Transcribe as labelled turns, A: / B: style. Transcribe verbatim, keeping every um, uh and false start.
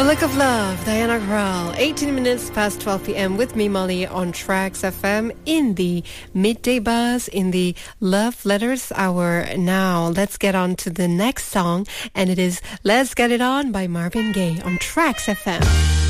A: The Look of Love, Diana Krall. eighteen minutes past twelve p.m. with me, Molly, on Tracks F M in the midday buzz, in the Love Letters hour. Now, let's get on to the next song, and it is Let's Get It On by Marvin Gaye on Tracks F M.